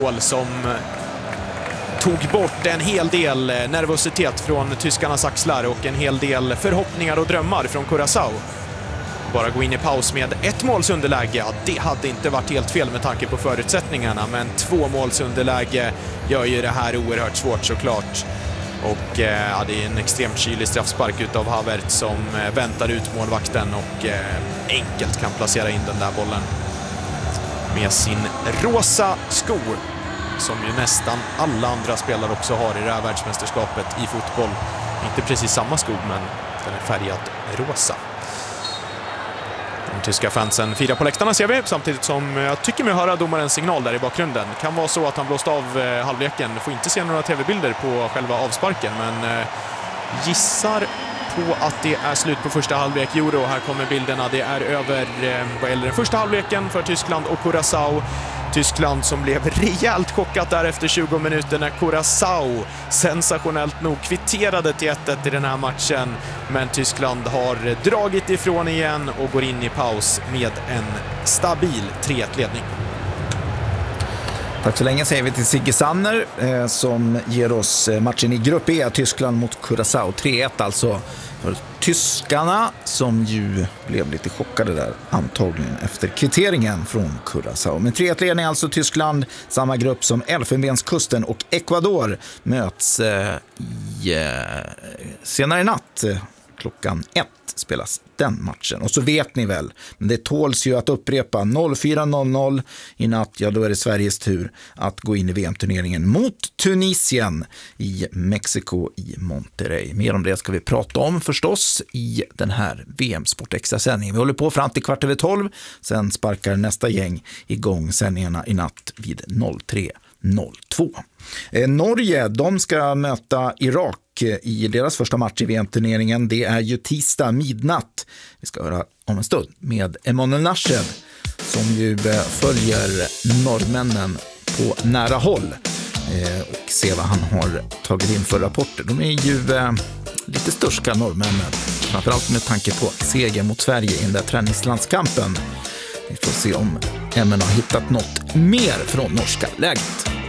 mål som tog bort en hel del nervositet från tyskarnas axlar och en hel del förhoppningar och drömmar från Curaçao. Bara gå in i paus med 1 målsunderläge, ja, det hade inte varit helt fel med tanke på förutsättningarna, men 2 målsunderläge gör ju det här oerhört svårt såklart. Och ja, det är en extremt kylig straffspark utav Havertz som väntar ut målvakten och enkelt kan placera in den där bollen med sin rosa sko, som ju nästan alla andra spelare också har i det här världsmästerskapet i fotboll. Inte precis samma sko, men den är färgad rosa. De tyska fansen firar på läktarna, ser vi, samtidigt som jag tycker mig höra domarens signal där i bakgrunden. Det kan vara så att han blåst av halvleken. Får inte se några tv-bilder på själva avsparken, men gissar på att det är slut på första halvlek. Euro, här kommer bilderna. Det är över vad gäller den första halvleken för Tyskland och Curaçao. Tyskland som blev rejält chockat där efter 20 minuter när Curaçao sensationellt nog kvitterade till 1-1 i den här matchen. Men Tyskland har dragit ifrån igen och går in i paus med en stabil 3-1-ledning. Tack så länge säger vi till Sigge Sanner som ger oss matchen i grupp E, Tyskland mot Curaçao. 3-1 alltså för tyskarna, som ju blev lite chockade där antagligen efter kvitteringen från Curaçao. Men 3-1-ledning alltså Tyskland, samma grupp som Elfenbenskusten och Ecuador möts senare i natt. Klockan 1 spelas den matchen. Och så vet ni väl, men det tåls ju att upprepa 04:00 i natt, ja då är det Sveriges tur att gå in i VM-turneringen mot Tunisien i Mexiko i Monterrey. Mer om det ska vi prata om förstås i den här VM-sportextra-sändningen. Vi håller på fram till 11:15, sen sparkar nästa gäng igång sändningarna i natt vid 03:02. Norge, de ska möta Irak i deras första match i VM-turneringen. Det är ju tisdag midnatt. Vi ska höra om en stund med Emanuel Nashed, som ju följer norrmännen på nära håll och se vad han har tagit in för rapporter. De är ju lite störska norrmännen, framförallt med tanke på seger mot Sverige i den där träningslandskampen. Vi får se om Emmen har hittat något mer från norska läget.